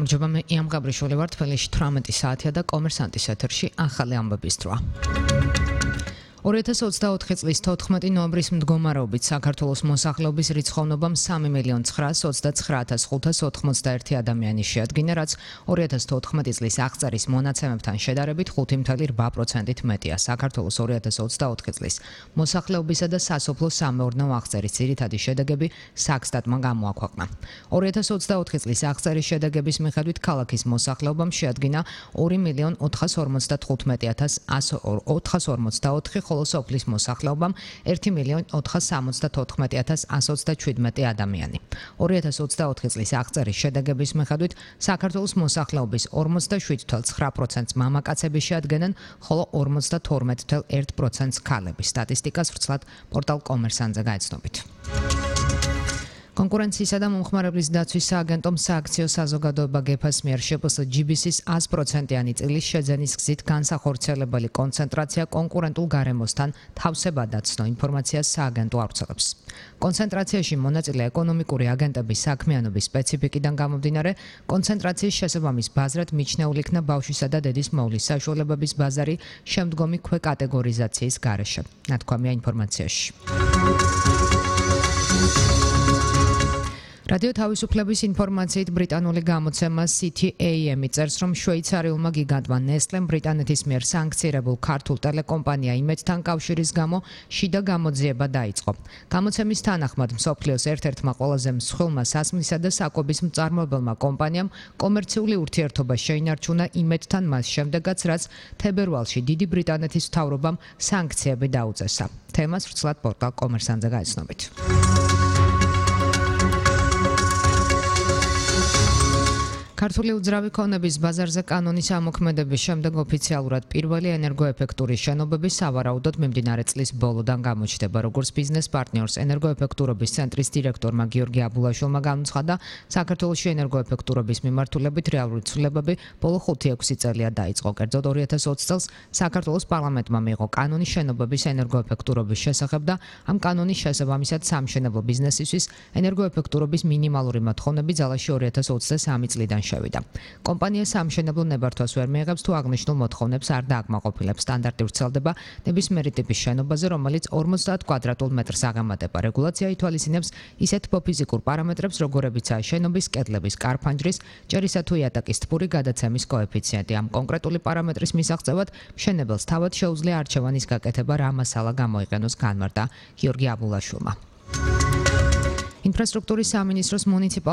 გამარჯობა, მე იამ გაბრიშვილი ვარ, თბილისში 18 საათია და კომერსანტის ეთერში ახალი ამბების დროა. 2024 წლის 14 ნოემბრის მდგომარეობით საქართველოს მოსახლეობის რიცხოვნობამ 3.929.591 ადამიანი შეადგინა, რაც 2014 წლის აღწერის მონაცემებთან შედარებით 5.8%-ით მეტია. საქართველოს 2024 წლის მოსახლეობისა და სასოფლო სამეურნეო აღწერის ძირითადი შედეგები საქსტატმა გამოაქვეყნა. 2024 წლის აღწერის შედეგების მიხედვით ქალაქის მოსახლეობამ შეადგინა 2.455.454, ხოლო სოფლის მოსახლეობამ 1.474.127 ადამიანი. 2024 წლის აღწერის შედეგების მიხედვით საქართველოს მოსახლეობის 47.9%-ს მამაკაცები შეადგენენ, ხოლო 52.1%-ს ქალები. სტატისტიკას ვრცლად პორტალ კომერსანტზე გაეცნობით. კონკურენციისა და მომხმარებლის დაცვის სააგენტომ სააქციო საზოგადოება გეფას მიერ შეპს GBC-ს 100%-იანი წილის შეძენის გზით განსახორციელებელი კონცენტრაცია კონკურენტულ გარემოსთან თავსებად დაცნო ინფორმაციას სააგენტო ავრცელებს. კონცენტრაციაში მონაწილე ეკონომიკური აგენტების საქმიანობის სპეციფიკიდან გამომდინარე, კონცენტრაციის შესაბამის ბაზრად მიჩნეულ იქნა ბავშვისა და დედის მოვლის საშუალებების ბაზარი შემდგომი ქვეკატეგორიზაციის გარეშე. ნათქვამია ინფორმაციაში. რადიო თავისუფლების ინფორმაციით ბრიტანული გამოცემა CTAM წერს, რომ შვეიცარიულმა გიგანტმა Nestlé-მ ბრიტანეთის მიერ სანქცირებულ ქართულ ტელეკომპანია იმედთან კავშირის გამო შიდა გამოძიება დაიწყო. გამოცემის თანახმად მსოფლიოს ერთ-ერთმა ყველაზე მსხვილმა სასმლისა და საკვების მწარმოებელმა კომპანიამ კომერციული ურთიერთობა შეინარჩუნა იმედთან მას შემდეგაც, რაც თებერვალში დიდი ბრიტანეთის მთავრობამ სანქციები დაუწესა. თემას ვრცლად პორტალ კომერსანტზე გაეცნობით. ქართული უძრავი ქონების ბაზარზე კანონის ამოქმედების შემდეგ ოფიციალურად პირველი ენერგოეფექტური შენობები სავარაუდოდ მიმდინარე წლის ბოლოდან გამოჩნდება. როგორც ბიზნეს პარტნიორს ენერგოეფექტურობის ცენტრის დირექტორმა გიორგი აბულაშვილმა განუცხადა, საქართველოში ენერგოეფექტურობის მიმართულებით რეალური ცვლილებები ბოლო 5-6 წელია დაიწყო. კერძოდ 2020 წელს საქართველოს პარლამენტმა მიიღო კანონი შენობების ენერგოეფექტურობის შესახებ და ამ კანონის შესაბამისად სამშენებლო ბიზნესისთვის ენერგოეფექტურობის მინიმალური მოთხოვნები ძალაში 2023 წლიდან შევიდა. კომპანია სამშენებლო ნებართვას ვერ მიიღებს თუ აღნიშნულ მოთხოვნებს არ დააკმაყოფილებს. სტანდარტი ვრცელდება ნებისმიერი ტიპის შენობაზე, რომელიც 50 კვადრატულ მეტრს აღემატება. რეგულაცია ითვალისწინებს ისეთ ფიზიკურ პარამეტრებს, როგორებიცაა შენობის კედლების კარფანჯრის, ჭერისა თუ იატაკის თბური გადაცემის კოეფიციენტი. ამ კონკრეტული პარამეტრის მისაღწევად მშენებელს თავად შეუძლია არჩევანის გაკეთება, რა მასალა გამოიყენოს, განმარტა გიორგი აბულაშვილმა. ინფრასტრუქტურის სამინისტროს მუნიციპალურ